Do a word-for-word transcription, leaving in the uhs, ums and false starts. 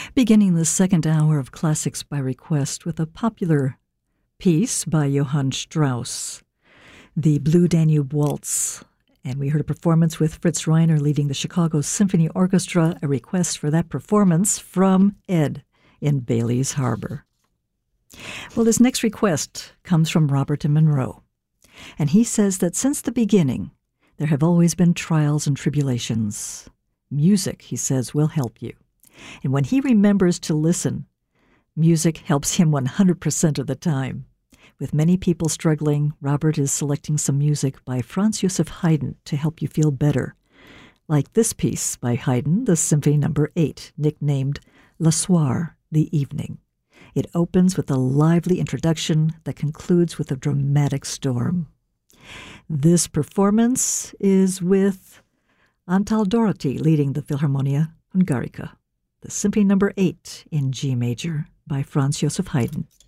Beginning the second hour of Classics by Request with a popular piece by Johann Strauss, the Blue Danube Waltz. And we heard a performance with Fritz Reiner leading the Chicago Symphony Orchestra, a request for that performance from Ed in Bailey's Harbor. Well, this next request comes from Robert in Monroe. And he says that since the beginning, there have always been trials and tribulations. Music, he says, will help you. And when he remembers to listen, music helps him one hundred percent of the time. With many people struggling, Robert is selecting some music by Franz Joseph Haydn to help you feel better. Like this piece by Haydn, the Symphony Number eight, nicknamed Le Soir, the Evening. It opens with a lively introduction that concludes with a dramatic storm. This performance is with Antal Dorothy leading the Philharmonia Hungarica. The Symphony Number eight in G major by Franz Joseph Haydn.